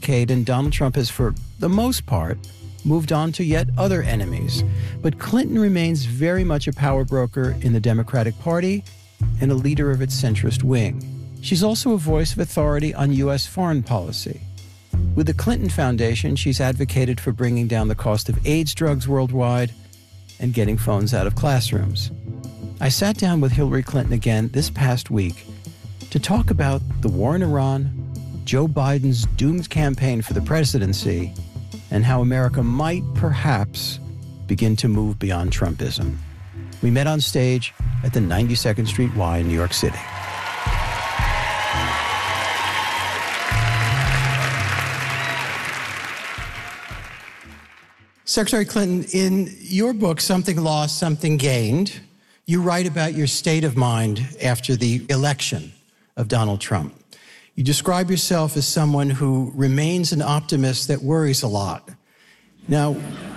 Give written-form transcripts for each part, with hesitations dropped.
decade, and Donald Trump has, for the most part, moved on to yet other enemies. But Clinton remains very much a power broker in the Democratic Party and a leader of its centrist wing. She's also a voice of authority on U.S. foreign policy. With the Clinton Foundation, she's advocated for bringing down the cost of AIDS drugs worldwide and getting phones out of classrooms. I sat down with Hillary Clinton again this past week to talk about the war in Iran, Joe Biden's doomed campaign for the presidency, and how America might perhaps begin to move beyond Trumpism. We met on stage at the 92nd Street Y in New York City. Secretary Clinton, in your book, Something Lost, Something Gained, you write about your state of mind after the election of Donald Trump. You describe yourself as someone who remains an optimist that worries a lot. Now,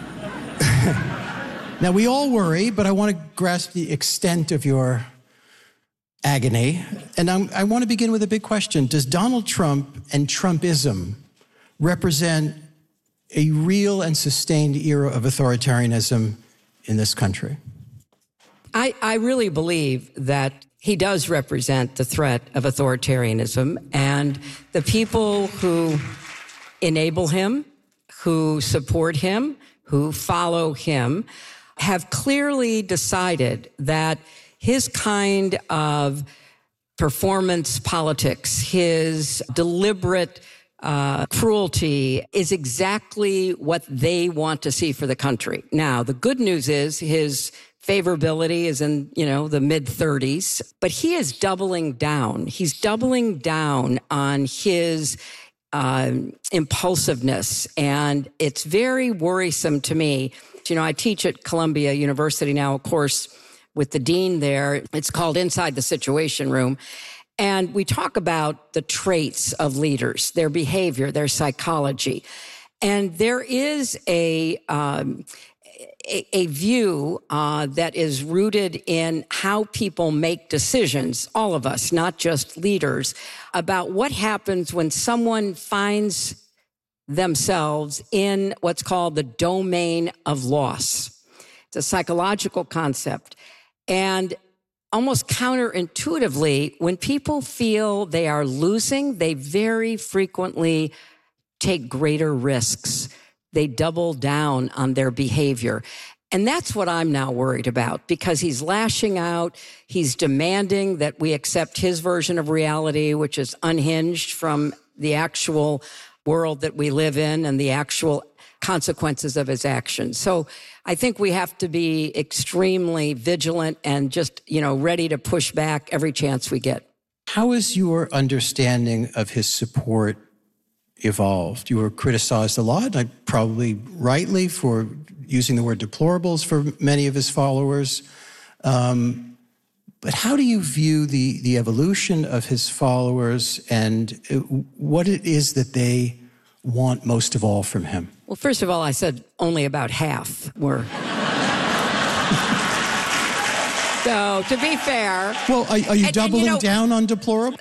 now we all worry, but I want to grasp the extent of your agony. And I want to begin with a big question. Does Donald Trump and Trumpism represent a real and sustained era of authoritarianism in this country? I really believe that he does represent the threat of authoritarianism, and the people who enable him, who support him, who follow him, have clearly decided that his kind of performance politics, his deliberate cruelty is exactly what they want to see for the country. Now, the good news is his favorability is in, the mid-30s, but he is doubling down. He's doubling down on his impulsiveness, and it's very worrisome to me. I teach at Columbia University now, of course, with the dean there. It's called Inside the Situation Room. And we talk about the traits of leaders, their behavior, their psychology. And there is a view that is rooted in how people make decisions, all of us, not just leaders, about what happens when someone finds themselves in what's called the domain of loss. It's a psychological concept. And almost counterintuitively, when people feel they are losing, they very frequently take greater risks. They double down on their behavior. And that's what I'm now worried about, because he's lashing out. He's demanding that we accept his version of reality, which is unhinged from the actual world that we live in and the actual consequences of his actions. So I think we have to be extremely vigilant and just, ready to push back every chance we get. How has your understanding of his support evolved? You were criticized a lot, probably rightly, for using the word deplorables for many of his followers. But how do you view the evolution of his followers and what it is that they want most of all from him? Well, first of all, I said only about half were. So, to be fair... Well, are you doubling down on deplorable?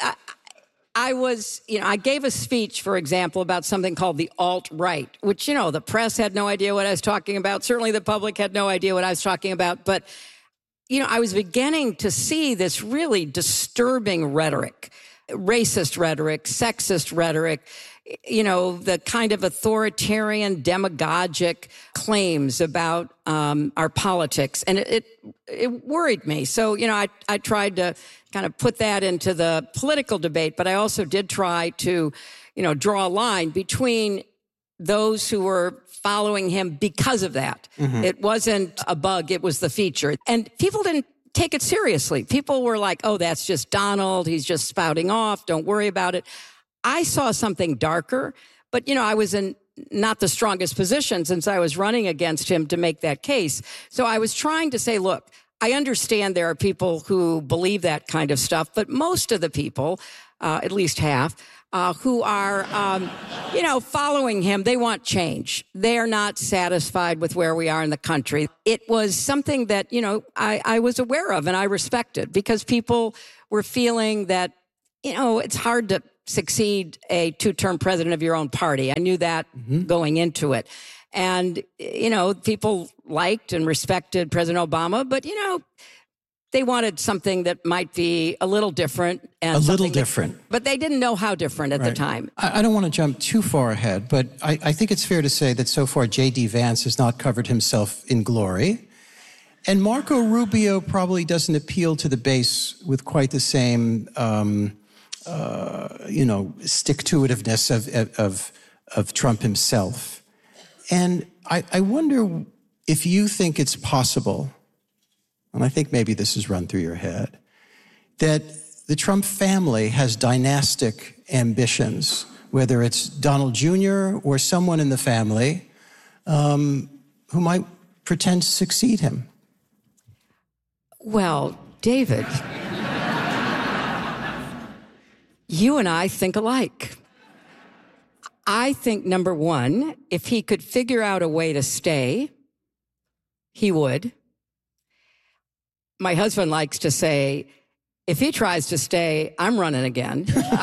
I gave a speech, for example, about something called the alt-right, which, the press had no idea what I was talking about. Certainly the public had no idea what I was talking about. But, I was beginning to see this really disturbing rhetoric, racist rhetoric, sexist rhetoric, the kind of authoritarian, demagogic claims about our politics. And it worried me. So, I tried to kind of put that into the political debate, but I also did try to, draw a line between those who were following him because of that. Mm-hmm. It wasn't a bug, it was the feature. And people didn't take it seriously. People were like, oh, that's just Donald. He's just spouting off. Don't worry about it. I saw something darker, but, I was in not the strongest position since I was running against him to make that case. So I was trying to say, look, I understand there are people who believe that kind of stuff, but most of the people, at least half, who are, following him, they want change. They are not satisfied with where we are in the country. It was something that, I was aware of and I respected, because people were feeling that, it's hard to succeed a two-term president of your own party. I knew that going into it. And, people liked and respected President Obama, but, they wanted something that might be a little different. And But they didn't know how different at the time. I don't want to jump too far ahead, but I think it's fair to say that so far J.D. Vance has not covered himself in glory. And Marco Rubio probably doesn't appeal to the base with quite the same, stick-to-itiveness of Trump himself. And I wonder if you think it's possible, and I think maybe this has run through your head, that the Trump family has dynastic ambitions, whether it's Donald Jr. or someone in the family who might pretend to succeed him. Well, David, you and I think alike. I think, number one, if he could figure out a way to stay, he would. My husband likes to say, if he tries to stay, I'm running again.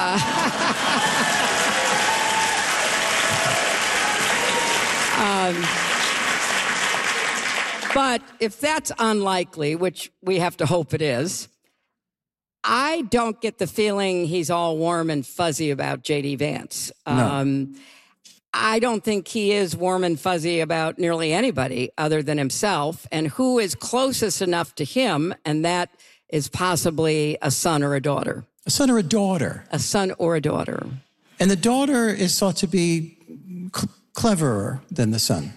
But if that's unlikely, which we have to hope it is, I don't get the feeling he's all warm and fuzzy about J.D. Vance. No. I don't think he is warm and fuzzy about nearly anybody other than himself, and who is closest enough to him, and that is possibly a son or a daughter. A son or a daughter? A son or a daughter. And the daughter is thought to be cleverer than the son.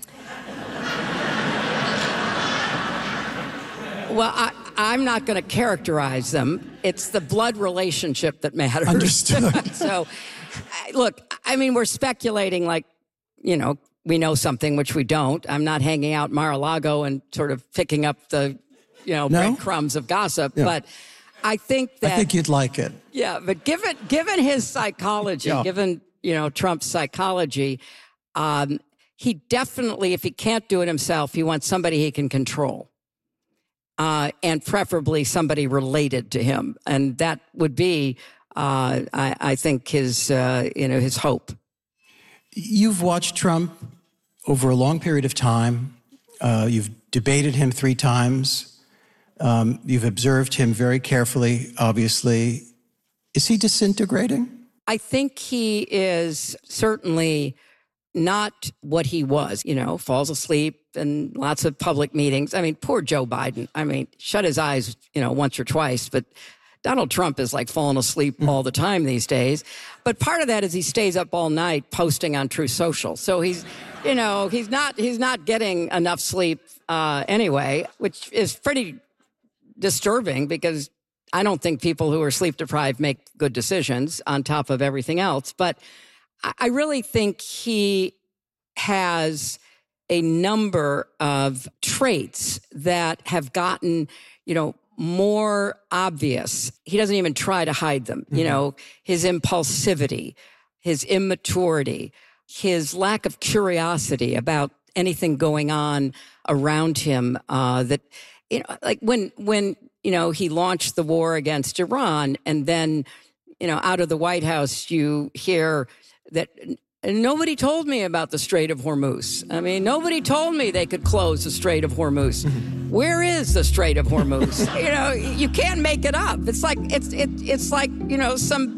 Well, I'm not going to characterize them. It's the blood relationship that matters. Understood. So, look, I mean, we're speculating like, we know something, which we don't. I'm not hanging out Mar-a-Lago and sort of picking up the, breadcrumbs of gossip. Yeah. But I think you'd like it. Yeah, but given his psychology, given, Trump's psychology, he definitely, if he can't do it himself, he wants somebody he can control. And preferably somebody related to him. And that would be, I think, his hope. You've watched Trump over a long period of time. You've debated him 3 times. You've observed him very carefully, obviously. Is he disintegrating? I think he is certainly not what he was, falls asleep in lots of public meetings. I mean, poor Joe Biden. I mean, shut his eyes, once or twice, but Donald Trump is like falling asleep all the time these days. But part of that is he stays up all night posting on Truth Social. So he's not getting enough sleep anyway, which is pretty disturbing because I don't think people who are sleep deprived make good decisions on top of everything else. But I really think he has a number of traits that have gotten, more obvious. He doesn't even try to hide them. Mm-hmm. His impulsivity, his immaturity, his lack of curiosity about anything going on around him. That, like when he launched the war against Iran, and then, out of the White House, you hear that nobody told me about the Strait of Hormuz. I mean, nobody told me they could close the Strait of Hormuz. Where is the Strait of Hormuz? You can't make it up. It's like some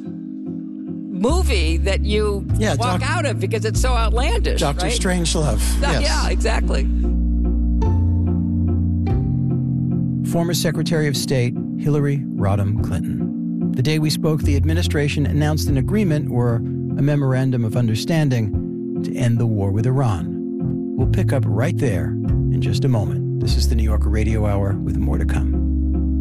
movie that you walk out of because it's so outlandish. Dr. Strangelove. Yes. Yeah, exactly. Former Secretary of State Hillary Rodham Clinton. The day we spoke, the administration announced an agreement or a memorandum of understanding to end the war with Iran. We'll pick up right there in just a moment. This is the New Yorker Radio Hour with more to come.